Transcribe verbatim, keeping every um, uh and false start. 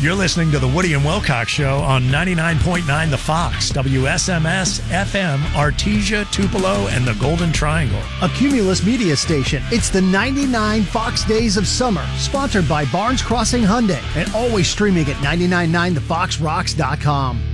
You're listening to the Woody and Wilcox Show on ninety-nine point nine The Fox, W S M S F M, Artesia, Tupelo, and the Golden Triangle. A Cumulus media station. It's the ninety-nine Fox Days of Summer, sponsored by Barnes Crossing Hyundai, and always streaming at nine nine nine the fox rocks dot com.